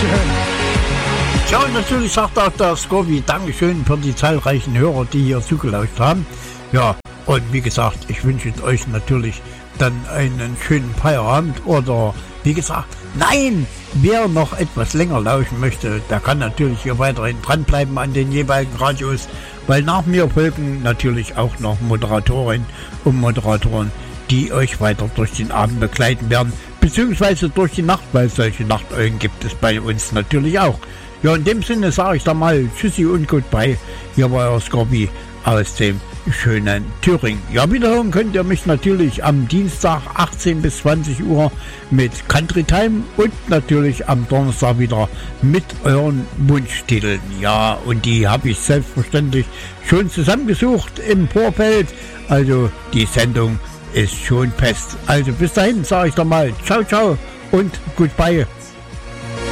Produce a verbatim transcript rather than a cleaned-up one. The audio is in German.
Ja, und natürlich sagt auch der Scorby Dankeschön für die zahlreichen Hörer, die hier zugelauscht haben. Ja, und wie gesagt, ich wünsche euch natürlich dann einen schönen Feierabend oder wie gesagt, nein, wer noch etwas länger lauschen möchte, der kann natürlich hier weiterhin dranbleiben an den jeweiligen Radios, weil nach mir folgen natürlich auch noch Moderatorinnen und Moderatoren, die euch weiter durch den Abend begleiten werden, beziehungsweise durch die Nacht, weil solche Nachteulen gibt es bei uns natürlich auch. Ja, in dem Sinne sage ich da mal Tschüssi und Goodbye. Hier war euer Scorby aus dem schönen Thüringen. Ja, wiederhören könnt ihr mich natürlich am Dienstag achtzehn bis zwanzig Uhr mit Country Time und natürlich am Donnerstag wieder mit euren Wunschtiteln. Ja, und die habe ich selbstverständlich schon zusammengesucht im Vorfeld. Also die Sendung ist schon fest. Also bis dahin sage ich doch mal ciao, ciao und Goodbye.